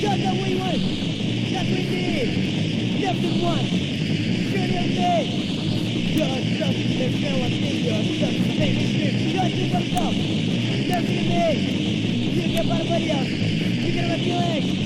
Chacun où il va, chacun dit, 9-1, Trinity. Just the feeling, just make me scream, just the myself. Never to me, you get barbaria, you get my feelings.